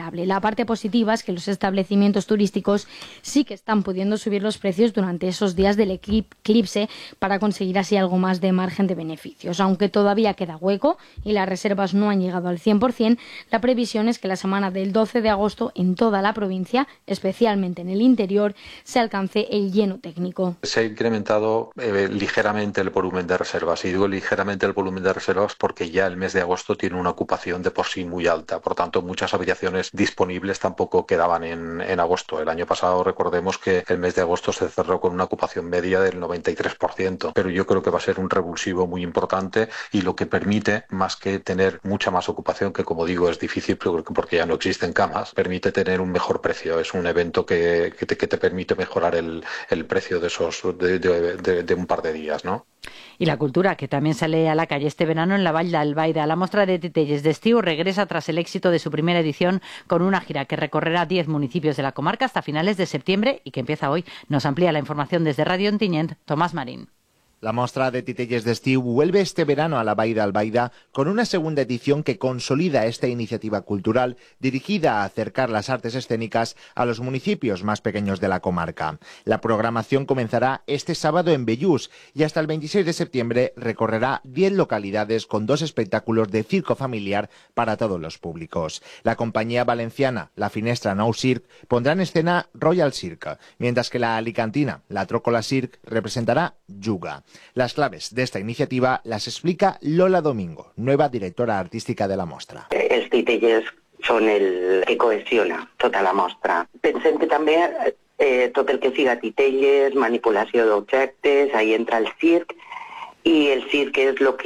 vulnerable. La parte positiva es que los establecimientos turísticos sí que están pudiendo subir los precios durante esos días del eclipse para conseguir así algo más de margen de beneficios. Aunque todavía queda hueco y las reservas no han llegado al 100%, la previsión es que la semana del 12 de agosto en toda la provincia, especialmente en el interior, se alcance el lleno técnico. Se ha incrementado ligeramente el volumen de reservas, y digo ligeramente el volumen de reservas porque ya el mes de agosto tiene una ocupación de por sí muy alta. Por tanto, muchas habitaciones disponibles tampoco quedaban en agosto. El año pasado recordemos que el mes de agosto se cerró con una ocupación media del 93%, pero yo creo que va a ser un revulsivo muy importante y lo que permite, más que tener mucha más ocupación, que como digo es difícil porque ya no existen camas, permite tener un mejor precio. Es un evento que te permite mejorar el precio de esos de un par de días, ¿no? Y la cultura, que también sale a la calle este verano en la Vall d'Albaida. La Mostra de Titelles d'Estiu regresa tras el éxito de su primera edición con una gira que recorrerá 10 municipios de la comarca hasta finales de septiembre y que empieza hoy. Nos amplía la información desde Radio Ontinyent, Tomás Marín. La Mostra de Titelles d'Estiu vuelve este verano a la Vall d'Albaida con una segunda edición que consolida esta iniciativa cultural dirigida a acercar las artes escénicas a los municipios más pequeños de la comarca. La programación comenzará este sábado en Bellús y hasta el 26 de septiembre recorrerá 10 localidades con 2 espectáculos de circo familiar para todos los públicos. La compañía valenciana La Finestra Nou Circ pondrá en escena Royal Cirque, mientras que la alicantina La Trócola Circ representará Juga. Las claves de esta iniciativa las explica Lola Domingo, nueva directora artística de la mostra. Els titelles són el que cohesiona tota la mostra. Pensem que també tot el que siga titelles, manipulació d'objectes, ahí entra el circ, i el circ és lo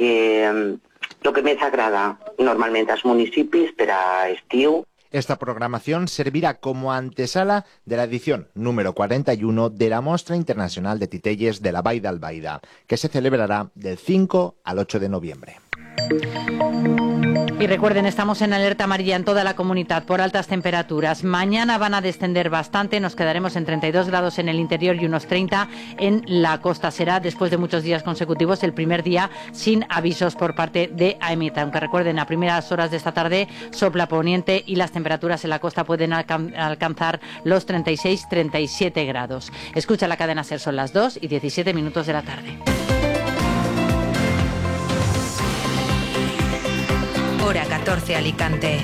que més agrada normalment als municipis per a estiu. Esta programación servirá como antesala de la edición número 41 de la Mostra Internacional de Titelles de la Vall d'Albaida, que se celebrará del 5 al 8 de noviembre. Y recuerden, estamos en alerta amarilla en toda la comunidad por altas temperaturas. Mañana van a descender bastante, nos quedaremos en 32 grados en el interior y unos 30 en la costa. Será, después de muchos días consecutivos, el primer día sin avisos por parte de AEMET. Aunque recuerden, a primeras horas de esta tarde sopla poniente y las temperaturas en la costa pueden alcanzar los 36-37 grados. Escucha la cadena SER, son las 2:17 de la tarde. Hora 14 Alicante.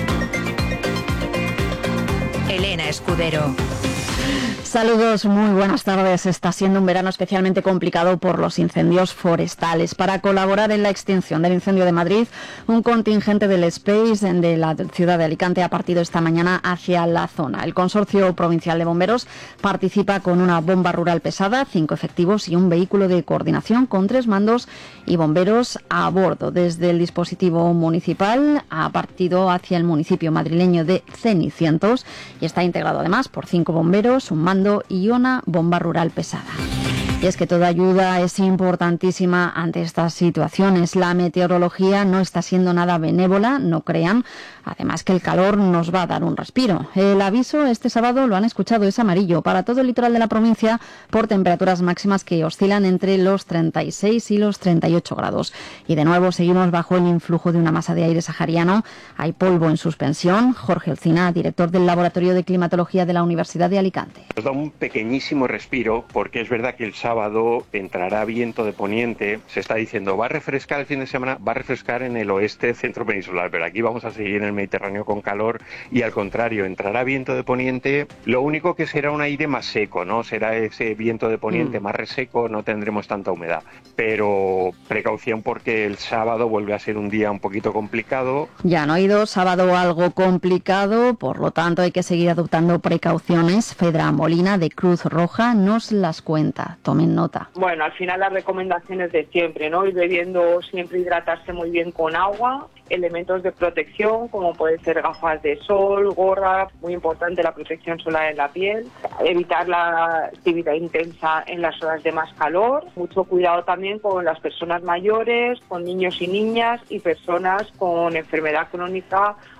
Elena Escudero. Saludos, muy buenas tardes. Está siendo un verano especialmente complicado por los incendios forestales. Para colaborar en la extinción del incendio de Madrid, un contingente del SPACE de la ciudad de Alicante ha partido esta mañana hacia la zona. El Consorcio Provincial de Bomberos participa con una bomba rural pesada, 5 efectivos y un vehículo de coordinación con 3 mandos y bomberos a bordo. Desde el dispositivo municipal ha partido hacia el municipio madrileño de Cenicientos y está integrado además por 5 bomberos, un mando y una bomba rural pesada. Y es que toda ayuda es importantísima ante estas situaciones. La meteorología no está siendo nada benévola, no crean. Además que el calor nos va a dar un respiro. El aviso este sábado, lo han escuchado, es amarillo para todo el litoral de la provincia por temperaturas máximas que oscilan entre los 36 y los 38 grados. Y de nuevo seguimos bajo el influjo de una masa de aire sahariano. Hay polvo en suspensión. Jorge Olcina, director del Laboratorio de Climatología de la Universidad de Alicante. Nos da un pequeñísimo respiro porque es verdad que el sábado entrará viento de poniente. Se está diciendo, va a refrescar el fin de semana, va a refrescar en el oeste centro peninsular, pero aquí vamos a seguir en el Mediterráneo con calor y al contrario, entrará viento de poniente. Lo único que será un aire más seco, ¿no? Será ese viento de poniente más reseco, no tendremos tanta humedad. Pero precaución porque el sábado vuelve a ser un día un poquito complicado. Ya han oído, sábado algo complicado, por lo tanto hay que seguir adoptando precauciones. Fedra Molina de Cruz Roja nos las cuenta. Tomen nota. Bueno, al final las recomendaciones de siempre, ¿no? Ir bebiendo, siempre hidratarse muy bien con agua, elementos de protección como pueden ser gafas de sol, gorra, muy importante la protección solar en la piel, evitar la actividad intensa en las horas de más calor, mucho cuidado también con las personas mayores, con niños y niñas y personas con enfermedad crónica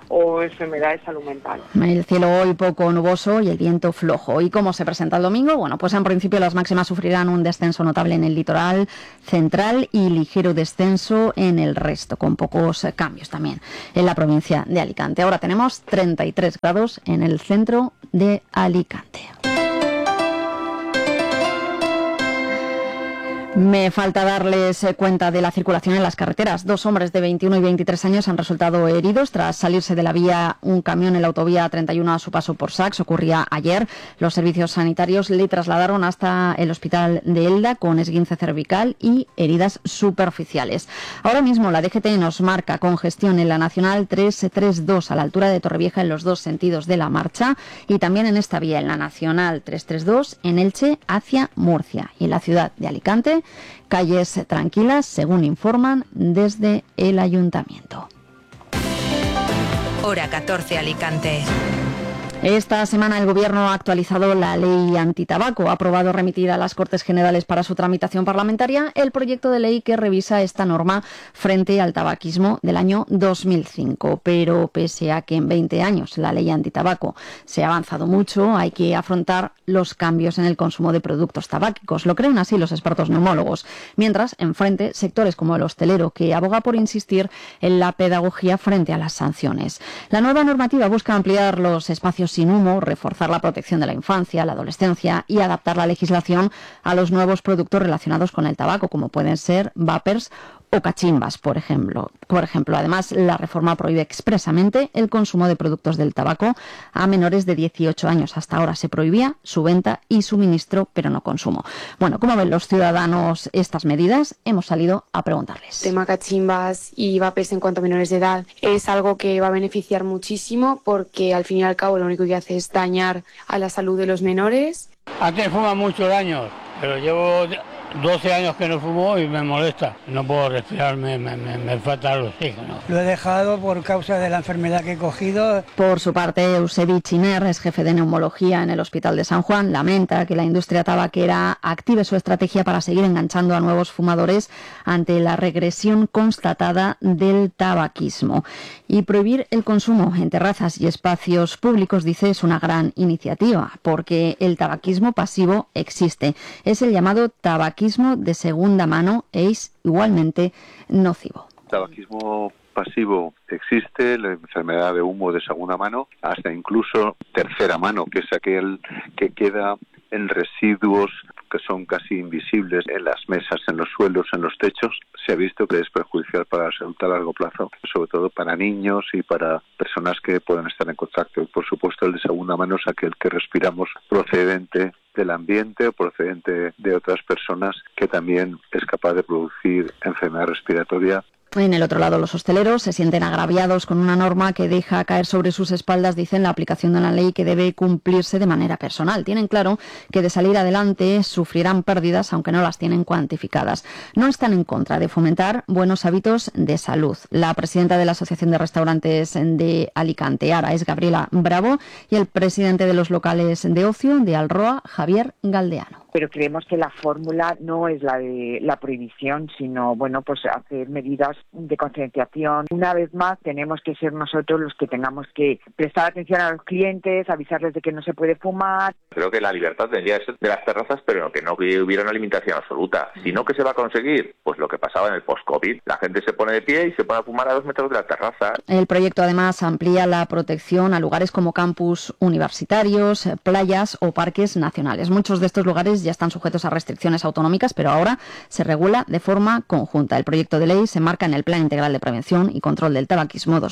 o enfermedades de salud mental. El cielo hoy poco nuboso y el viento flojo. ¿Y cómo se presenta el domingo? Bueno, pues en principio las máximas sufrirán un descenso notable en el litoral central y ligero descenso en el resto, con pocos cambios también en la provincia de Alicante. Ahora tenemos 33 grados en el centro de Alicante. Me falta darles cuenta de la circulación en las carreteras. 2 hombres de 21 y 23 años han resultado heridos tras salirse de la vía un camión en la autovía 31 a su paso por Sax. Ocurría ayer. Los servicios sanitarios le trasladaron hasta el hospital de Elda con esguince cervical y heridas superficiales. Ahora mismo la DGT nos marca congestión en la Nacional 332 a la altura de Torrevieja en los 2 sentidos de la marcha y también en esta vía, en la Nacional 332 en Elche hacia Murcia y en la ciudad de Alicante. Calles tranquilas, según informan desde el Ayuntamiento. Hora 14 Alicante. Esta semana el Gobierno ha actualizado la ley antitabaco. Ha aprobado remitir a las Cortes Generales para su tramitación parlamentaria el proyecto de ley que revisa esta norma frente al tabaquismo del año 2005. Pero pese a que en 20 años la ley antitabaco se ha avanzado mucho, hay que afrontar los cambios en el consumo de productos tabáquicos. Lo creen así los expertos neumólogos. Mientras, enfrente, sectores como el hostelero, que aboga por insistir en la pedagogía frente a las sanciones. La nueva normativa busca ampliar los espacios sin humo, reforzar la protección de la infancia, la adolescencia y adaptar la legislación a los nuevos productos relacionados con el tabaco, como pueden ser vapers o cachimbas, por ejemplo. Además, la reforma prohíbe expresamente el consumo de productos del tabaco a menores de 18 años. Hasta ahora se prohibía su venta y suministro, pero no consumo. Bueno, ¿cómo ven los ciudadanos estas medidas? Hemos salido a preguntarles. El tema cachimbas y vapers en cuanto a menores de edad es algo que va a beneficiar muchísimo porque al fin y al cabo lo único que hace es dañar a la salud de los menores. Antes fumaba muchos años, pero llevo 12 años que no fumo y me molesta. No puedo respirar, me falta el oxígeno. Lo he dejado por causa de la enfermedad que he cogido. Por su parte, Eusebi Chiner, es jefe de neumología en el Hospital de San Juan, lamenta que la industria tabaquera active su estrategia para seguir enganchando a nuevos fumadores ante la regresión constatada del tabaquismo. Y prohibir el consumo en terrazas y espacios públicos, dice, es una gran iniciativa, porque el tabaquismo pasivo existe. Es el llamado tabaquismo de segunda mano e es igualmente nocivo. Tabaquismo pasivo existe, la enfermedad de humo de segunda mano, hasta incluso tercera mano, que es aquel que queda en residuos que son casi invisibles en las mesas, en los suelos, en los techos. Se ha visto que es perjudicial para la salud a largo plazo, sobre todo para niños y para personas que pueden estar en contacto. Y por supuesto el de segunda mano es aquel que respiramos procedente del ambiente o procedente de otras personas, que también es capaz de producir enfermedad respiratoria. En el otro lado, los hosteleros se sienten agraviados con una norma que deja caer sobre sus espaldas, dicen, la aplicación de una ley que debe cumplirse de manera personal. Tienen claro que de salir adelante sufrirán pérdidas, aunque no las tienen cuantificadas. No están en contra de fomentar buenos hábitos de salud. La presidenta de la Asociación de Restaurantes de Alicante, ARA, es Gabriela Bravo, y el presidente de los locales de ocio de Alroa, Javier Galdeano. Pero creemos que la fórmula no es la de la prohibición, sino, bueno, pues hacer medidas de concienciación. Una vez más, tenemos que ser nosotros los que tengamos que prestar atención a los clientes, avisarles de que no se puede fumar. Creo que la libertad tendría que ser de las terrazas, pero que no hubiera una limitación absoluta. Si no, ¿qué se va a conseguir? Pues lo que pasaba en el post-COVID. La gente se pone de pie y se pone a fumar a 2 metros de la terraza. El proyecto, además, amplía la protección a lugares como campus universitarios, playas o parques nacionales. Muchos de estos lugares ya están sujetos a restricciones autonómicas, pero ahora se regula de forma conjunta. El proyecto de ley se marca en el Plan Integral de Prevención y Control del Tabaquismo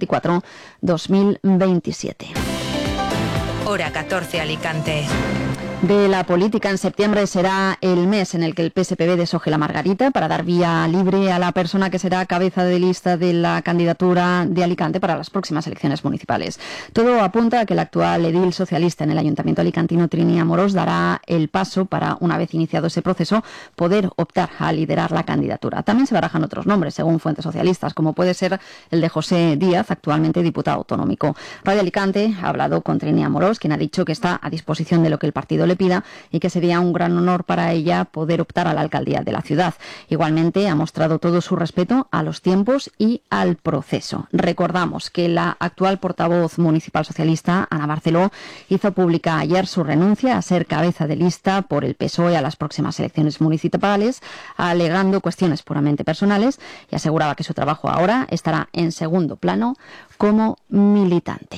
2024-2027. Hora 14 Alicante. De la política, en septiembre será el mes en el que el PSPB desoje la margarita para dar vía libre a la persona que será cabeza de lista de la candidatura de Alicante para las próximas elecciones municipales. Todo apunta a que el actual edil socialista en el Ayuntamiento alicantino, Trini Amorós, dará el paso para, una vez iniciado ese proceso, poder optar a liderar la candidatura. También se barajan otros nombres, según fuentes socialistas, como puede ser el de José Díaz, actualmente diputado autonómico. Radio Alicante ha hablado con Trini Amorós, quien ha dicho que está a disposición de lo que el partido le le pida y que sería un gran honor para ella poder optar a la alcaldía de la ciudad. Igualmente ha mostrado todo su respeto a los tiempos y al proceso. Recordamos que la actual portavoz municipal socialista, Ana Barceló, hizo pública ayer su renuncia a ser cabeza de lista por el PSOE a las próximas elecciones municipales, alegando cuestiones puramente personales, y aseguraba que su trabajo ahora estará en segundo plano como militante.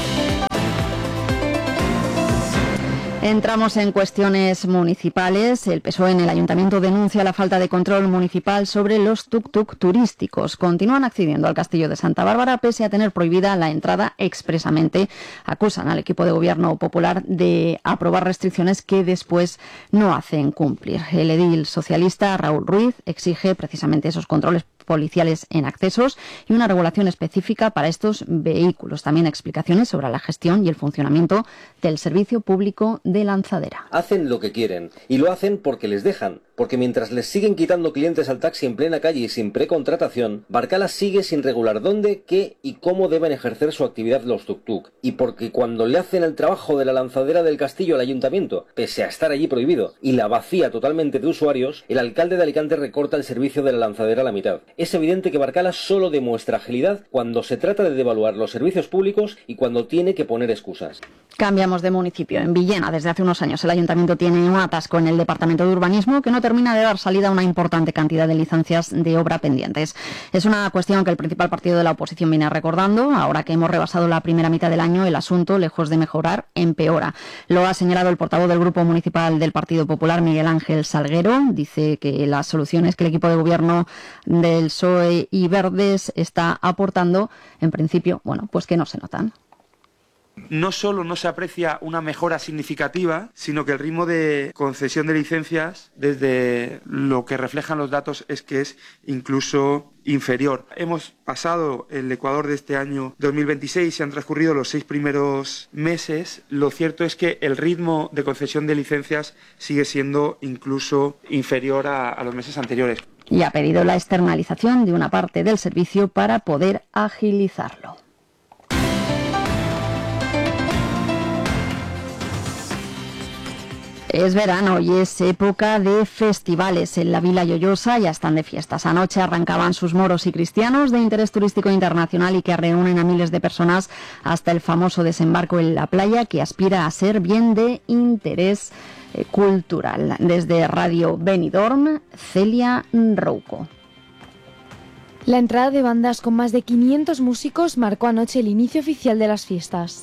Entramos en cuestiones municipales. El PSOE en el Ayuntamiento denuncia la falta de control municipal sobre los tuk-tuk turísticos. Continúan accediendo al Castillo de Santa Bárbara pese a tener prohibida la entrada expresamente. Acusan al equipo de gobierno popular de aprobar restricciones que después no hacen cumplir. El edil socialista Raúl Ruiz exige precisamente esos controles policiales en accesos y una regulación específica para estos vehículos. También explicaciones sobre la gestión y el funcionamiento del servicio público de lanzadera. Hacen lo que quieren y lo hacen porque les dejan, porque mientras les siguen quitando clientes al taxi en plena calle y sin precontratación, Barcala sigue sin regular dónde, qué y cómo deben ejercer su actividad los tuk-tuk, y porque cuando le hacen el trabajo de la lanzadera del Castillo al ayuntamiento, pese a estar allí prohibido, y la vacía totalmente de usuarios, el alcalde de Alicante recorta el servicio de la lanzadera a la mitad. Es evidente que Barcala solo demuestra agilidad cuando se trata de devaluar los servicios públicos y cuando tiene que poner excusas. Cambiamos de municipio. En Villena, desde hace unos años, el ayuntamiento tiene un atasco en el departamento de urbanismo que no termina de dar salida a una importante cantidad de licencias de obra pendientes. Es una cuestión que el principal partido de la oposición viene recordando. Ahora que hemos rebasado la primera mitad del año, el asunto, lejos de mejorar, empeora. Lo ha señalado el portavoz del Grupo Municipal del Partido Popular, Miguel Ángel Salguero. Dice que las soluciones que el equipo de gobierno del PSOE y Verdes está aportando, en principio, pues que no se notan. No solo no se aprecia una mejora significativa, sino que el ritmo de concesión de licencias, desde lo que reflejan los datos, es que es incluso inferior. Hemos pasado el Ecuador de este año 2026, se han transcurrido los 6 primeros meses. Lo cierto es que el ritmo de concesión de licencias sigue siendo incluso inferior a los meses anteriores. Y ha pedido la externalización de una parte del servicio para poder agilizarlo. Es verano y es época de festivales. En la Vila Lloyosa ya están de fiestas. Anoche arrancaban sus moros y cristianos de interés turístico internacional y que reúnen a miles de personas hasta el famoso desembarco en la playa, que aspira a ser bien de interés cultural. Desde Radio Benidorm, Celia Rouco. La entrada de bandas con más de 500 músicos marcó anoche el inicio oficial de las fiestas.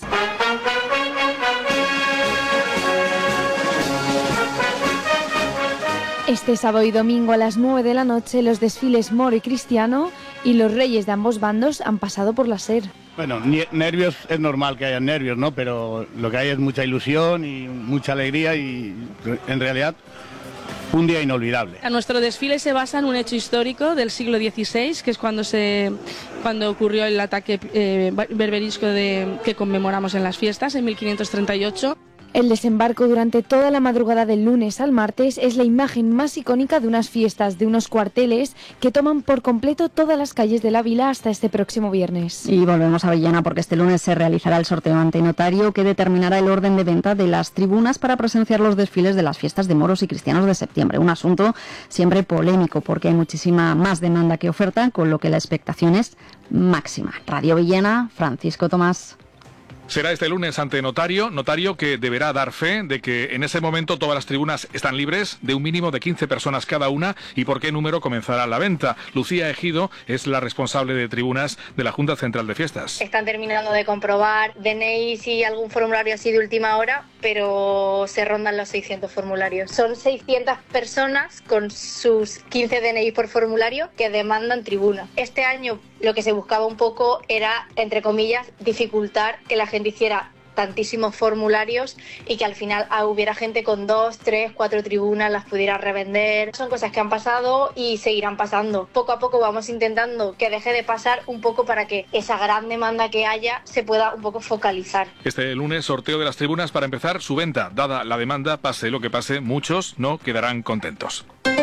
Este sábado y domingo a las 9 de la noche los desfiles moro y cristiano y los reyes de ambos bandos han pasado por la SER. Bueno, nervios, es normal que haya nervios, ¿no? Pero lo que hay es mucha ilusión y mucha alegría y en realidad un día inolvidable. Nuestro desfile se basa en un hecho histórico del siglo XVI, que es cuando ocurrió el ataque berberisco que conmemoramos en las fiestas en 1538. El desembarco durante toda la madrugada del lunes al martes es la imagen más icónica de unas fiestas, de unos cuarteles que toman por completo todas las calles de la vila hasta este próximo viernes. Y volvemos a Villena porque este lunes se realizará el sorteo ante notario que determinará el orden de venta de las tribunas para presenciar los desfiles de las fiestas de moros y cristianos de septiembre. Un asunto siempre polémico porque hay muchísima más demanda que oferta, con lo que la expectación es máxima. Radio Villena, Francisco Tomás. Será este lunes ante notario que deberá dar fe de que en ese momento todas las tribunas están libres, de un mínimo de 15 personas cada una, y por qué número comenzará la venta. Lucía Ejido es la responsable de tribunas de la Junta Central de Fiestas. Están terminando de comprobar DNIs y algún formulario así de última hora, pero se rondan los 600 formularios. Son 600 personas con sus 15 DNIs por formulario que demandan tribuna. Este año lo que se buscaba un poco era, entre comillas, dificultar que la gente hiciera tantísimos formularios y que al final hubiera gente con 2, 3, 4 tribunas, las pudiera revender. Son cosas que han pasado y seguirán pasando. Poco a poco vamos intentando que deje de pasar un poco para que esa gran demanda que haya se pueda un poco focalizar. Este lunes sorteo de las tribunas para empezar su venta. Dada la demanda, pase lo que pase, muchos no quedarán contentos.